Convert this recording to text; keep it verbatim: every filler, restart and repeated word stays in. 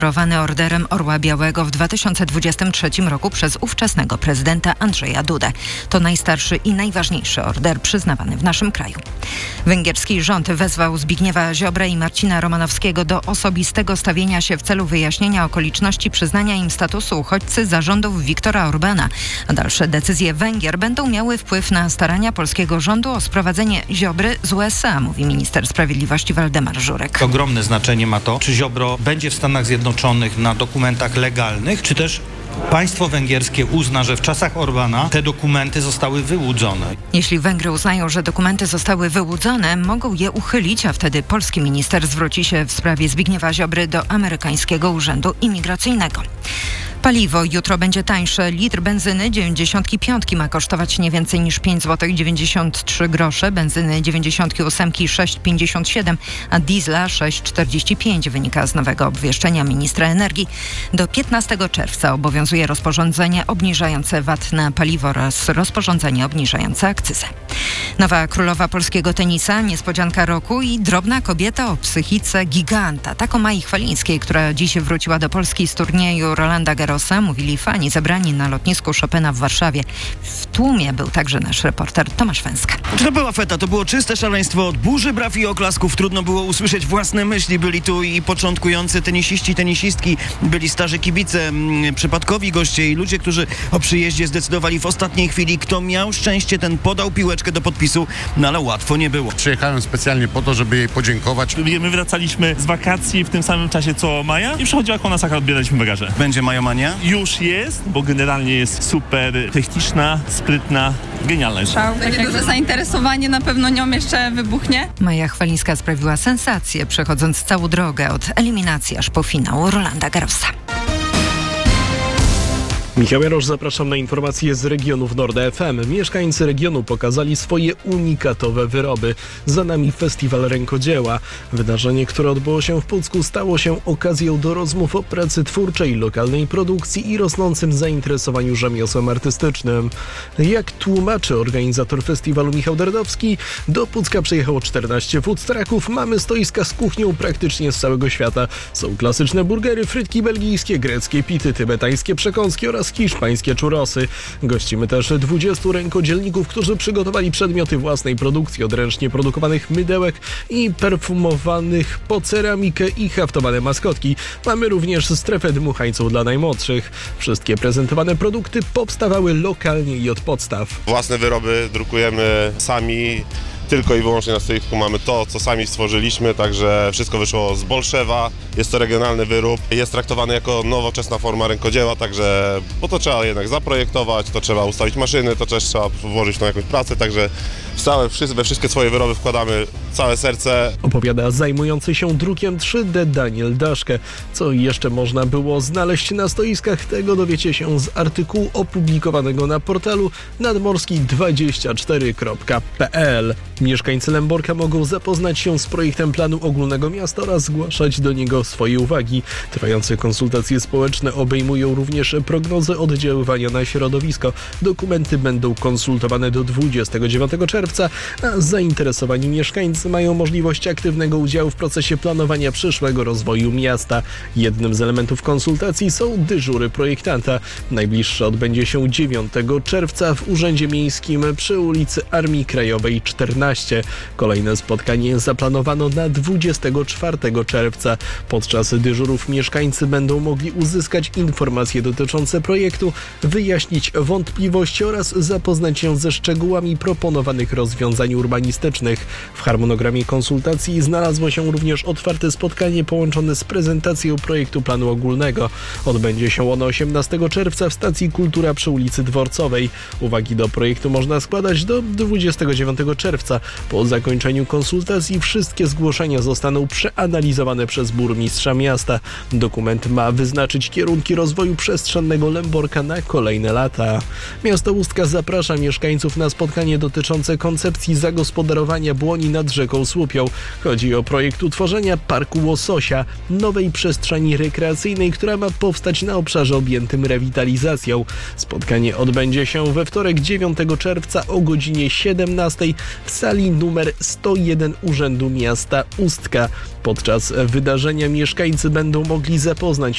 orderem Orła Białego w dwa tysiące dwudziestym trzecim roku przez ówczesnego prezydenta Andrzeja Dudę. To najstarszy i najważniejszy order przyznawany w naszym kraju. Węgierski rząd wezwał Zbigniewa Ziobrę i Marcina Romanowskiego do osobistego stawienia się w celu wyjaśnienia okoliczności przyznania im statusu uchodźcy za rządów Viktora Orbana. A dalsze decyzje Węgier będą miały wpływ na starania polskiego rządu o sprowadzenie Ziobry z U S A, mówi minister sprawiedliwości Waldemar Żurek. Ogromne znaczenie ma to, czy Ziobro będzie w Stanach Zjednoczonych na dokumentach legalnych, czy też państwo węgierskie uzna, że w czasach Orbana te dokumenty zostały wyłudzone. Jeśli Węgry uznają, że dokumenty zostały wyłudzone, mogą je uchylić, a wtedy polski minister zwróci się w sprawie Zbigniewa Ziobry do amerykańskiego urzędu imigracyjnego. Paliwo jutro będzie tańsze. Litr benzyny dziewięćdziesiątki piątki ma kosztować nie więcej niż pięć złotych dziewięćdziesiąt trzy grosze, benzyny dziewięćdziesiątki ósemki sześć pięćdziesiąt siedem, a diesla sześć czterdzieści pięć, wynika z nowego obwieszczenia ministra energii. Do piętnastego czerwca obowiązuje rozporządzenie obniżające V A T na paliwo oraz rozporządzenie obniżające akcyzę. Nowa królowa polskiego tenisa, niespodzianka roku i drobna kobieta o psychice giganta. Tak o Mai Chwalińskiej, która dziś wróciła do Polski z turnieju Rolanda Garrosa, mówili fani zebrani na lotnisku Chopina w Warszawie. W tłumie był także nasz reporter Tomasz Węska. To była feta, to było czyste szaleństwo. Od burzy braw i oklasków trudno było usłyszeć własne myśli. Byli tu i początkujący tenisiści, tenisistki, byli starzy kibice, m, przypadkowi goście i ludzie, którzy o przyjeździe zdecydowali w ostatniej chwili. Kto miał szczęście, ten podał piłeczkę do podpisu, no ale łatwo nie było. Przyjechałem specjalnie po to, żeby jej podziękować. My wracaliśmy z wakacji w tym samym czasie co Maja i przychodziła koło nas, jak odbieraliśmy bagaże. Będzie majomania? Już jest, bo generalnie jest super techniczna, sprytna, genialna. Szał, takie duże zainteresowanie, na pewno nią jeszcze wybuchnie. Maja Chwalińska sprawiła sensację, przechodząc całą drogę od eliminacji aż po finał Rolanda Garrosa. Michał Jarosz, zapraszam na informacje z regionów Nord F M. Mieszkańcy regionu pokazali swoje unikatowe wyroby. Za nami festiwal rękodzieła. Wydarzenie, które odbyło się w Pucku, stało się okazją do rozmów o pracy twórczej, lokalnej produkcji i rosnącym zainteresowaniu rzemiosłem artystycznym. Jak tłumaczy organizator festiwalu Michał Derdowski, do Pucka przyjechało czternaście food trucków. Mamy stoiska z kuchnią praktycznie z całego świata. Są klasyczne burgery, frytki belgijskie, greckie pity, tybetańskie przekąski oraz hiszpańskie churrosy. Gościmy też dwudziestu rękodzielników, którzy przygotowali przedmioty własnej produkcji, od ręcznie produkowanych mydełek i perfumowanych po ceramikę i haftowane maskotki. Mamy również strefę dmuchańców dla najmłodszych. Wszystkie prezentowane produkty powstawały lokalnie i od podstaw. Własne wyroby drukujemy sami. Tylko i wyłącznie na stoisku mamy to, co sami stworzyliśmy, także wszystko wyszło z Bolszewa. Jest to regionalny wyrób, jest traktowany jako nowoczesna forma rękodzieła, także bo to trzeba jednak zaprojektować, to trzeba ustawić maszyny, to też trzeba włożyć na jakąś pracę, także w całe, we wszystkie swoje wyroby wkładamy całe serce. Opowiada zajmujący się drukiem trzy D Daniel Daszkę. Co jeszcze można było znaleźć na stoiskach, tego dowiecie się z artykułu opublikowanego na portalu nadmorski dwadzieścia cztery kropka p l. Mieszkańcy Lęborka mogą zapoznać się z projektem planu ogólnego miasta oraz zgłaszać do niego swoje uwagi. Trwające konsultacje społeczne obejmują również prognozę oddziaływania na środowisko. Dokumenty będą konsultowane do dwudziestego dziewiątego czerwca, a zainteresowani mieszkańcy mają możliwość aktywnego udziału w procesie planowania przyszłego rozwoju miasta. Jednym z elementów konsultacji są dyżury projektanta. Najbliższe odbędzie się dziewiątego czerwca w Urzędzie Miejskim przy ulicy Armii Krajowej czternaście. Kolejne spotkanie zaplanowano na dwudziestego czwartego czerwca. Podczas dyżurów mieszkańcy będą mogli uzyskać informacje dotyczące projektu, wyjaśnić wątpliwości oraz zapoznać się ze szczegółami proponowanych rozwiązań urbanistycznych. W harmonogramie konsultacji znalazło się również otwarte spotkanie połączone z prezentacją projektu planu ogólnego. Odbędzie się ono osiemnastego czerwca w stacji Kultura przy ulicy Dworcowej. Uwagi do projektu można składać do dwudziestego dziewiątego czerwca. Po zakończeniu konsultacji wszystkie zgłoszenia zostaną przeanalizowane przez burmistrza miasta. Dokument ma wyznaczyć kierunki rozwoju przestrzennego Lęborka na kolejne lata. Miasto Ustka zaprasza mieszkańców na spotkanie dotyczące koncepcji zagospodarowania błoni nadrzew rzeką Słupią. Chodzi o projekt utworzenia Parku Łososia, nowej przestrzeni rekreacyjnej, która ma powstać na obszarze objętym rewitalizacją. Spotkanie odbędzie się we wtorek dziewiątego czerwca o godzinie siedemnastej w sali numer sto jeden Urzędu Miasta Ustka. Podczas wydarzenia mieszkańcy będą mogli zapoznać